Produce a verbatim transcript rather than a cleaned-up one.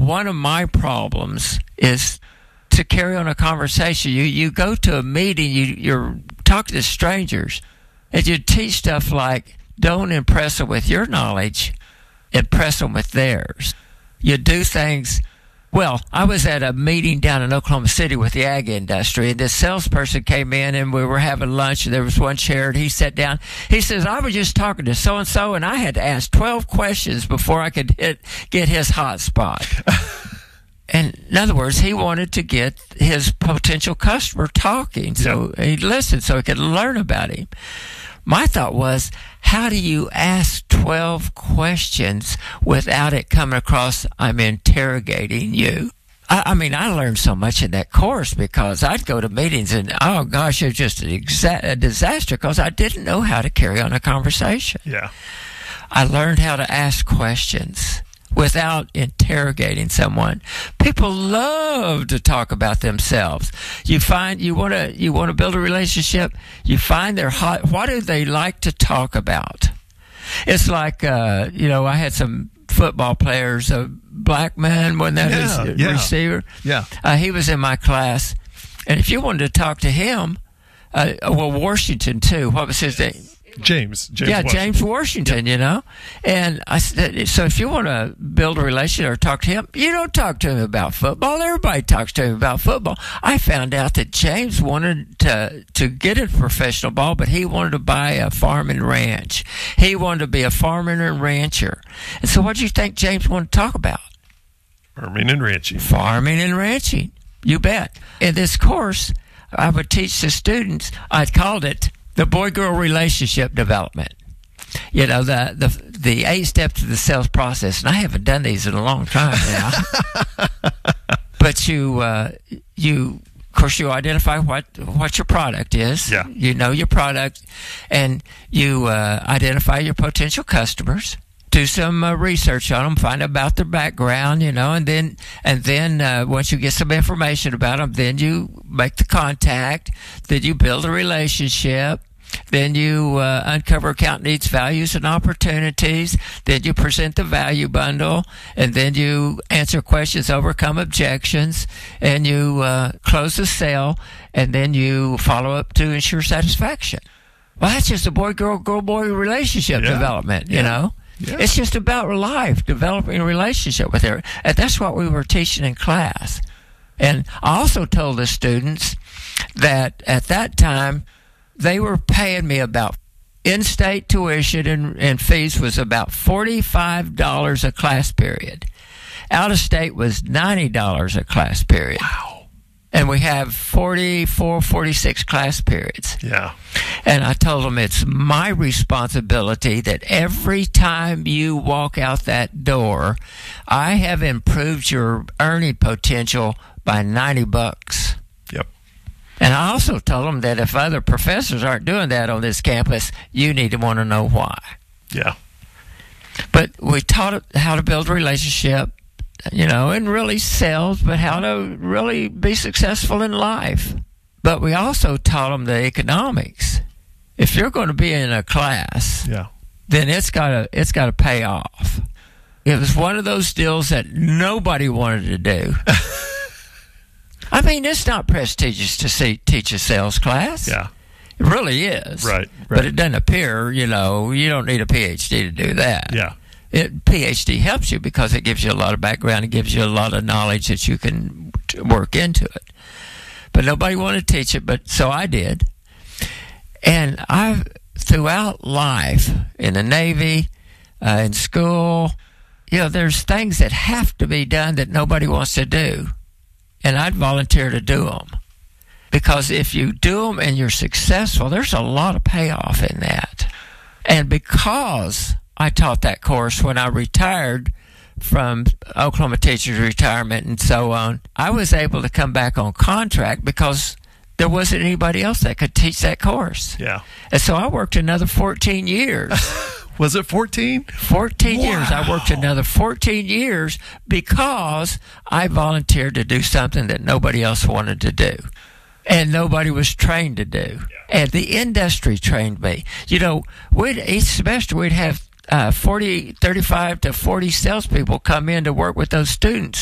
one of my problems is to carry on a conversation. You you go to a meeting, you, you're talking to strangers, and you teach stuff like, don't impress them with your knowledge, impress them with theirs. You do things. Well, I was at a meeting down in Oklahoma City with the ag industry, and this salesperson came in, and we were having lunch, and there was one chair, and he sat down. He says, I was just talking to so-and-so, and I had to ask twelve questions before I could hit, get his hot spot. And in other words, he wanted to get his potential customer talking, so yep. he listened so he could learn about him. My thought was, how do you ask twelve questions without it coming across I'm interrogating you? I, I mean, I learned so much in that course because I'd go to meetings and, oh, gosh, it was just an exa- a disaster because I didn't know how to carry on a conversation. Yeah. I learned how to ask questions without interrogating someone. People love to talk about themselves. You find you want to you want to build a relationship. You find their hot. What do they like to talk about? It's like uh, you know, I had some football players. A black man, wasn't that yeah, his yeah. receiver? Yeah, uh, he was in my class, and if you wanted to talk to him, uh, well, Washington too. What was his name? James. James yeah, Washington. James Washington, you know. And I said, so if you want to build a relationship or talk to him, you don't talk to him about football. Everybody talks to him about football. I found out that James wanted to to get into professional ball, but he wanted to buy a farm and ranch. He wanted to be a farmer and rancher. And so what do you think James wanted to talk about? Farming and ranching. Farming and ranching. You bet. In this course, I would teach the students, I'd called it the boy-girl relationship development. You know, the, the the eight steps of the sales process. And I haven't done these in a long time now. But you, uh, you, of course, you identify what, what your product is. Yeah. You know your product. And you uh, identify your potential customers. Do some uh, research on them, find out about their background, you know, and then and then uh, once you get some information about them, then you make the contact, then you build a relationship, then you uh, uncover account needs, values, and opportunities, then you present the value bundle, and then you answer questions, overcome objections, and you uh, close the sale, and then you follow up to ensure satisfaction. Well, that's just a boy-girl, girl-boy relationship yeah. development, you yeah. know. Yeah. It's just about life, developing a relationship with her. And that's what we were teaching in class. And I also told the students that at that time, they were paying me about in-state tuition and, and fees was about forty-five dollars a class period. Out-of-state was ninety dollars a class period. Wow. And we have forty-four, forty-six class periods. Yeah. And I told them it's my responsibility that every time you walk out that door, I have improved your earning potential by ninety bucks. Yep. And I also told them that if other professors aren't doing that on this campus, you need to want to know why. Yeah. But we taught how to build a relationship, you know, and really sales, but how to really be successful in life. But we also taught them the economics. If you're going to be in a class, yeah. then it's got to it's got to pay off. It was one of those deals that nobody wanted to do. I mean, it's not prestigious to see, teach a sales class. Yeah. It really is. Right, right. But it doesn't appear, you know, you don't need a P H D to do that. Yeah. It, P H D helps you because it gives you a lot of background. It gives you a lot of knowledge that you can work into it. But nobody wanted to teach it, but so I did. And I've, throughout life, in the Navy, uh, in school, you know, there's things that have to be done that nobody wants to do. And I'd volunteer to do them. Because if you do them and you're successful, there's a lot of payoff in that. And because I taught that course when I retired from Oklahoma Teachers Retirement and so on, I was able to come back on contract because there wasn't anybody else that could teach that course. Yeah. And so I worked another fourteen years. Was it fourteen? fourteen Wow. years. I worked another fourteen years because I volunteered to do something that nobody else wanted to do. And nobody was trained to do. Yeah. And the industry trained me. You know, we'd, each semester we'd have uh, forty, thirty-five to forty salespeople come in to work with those students.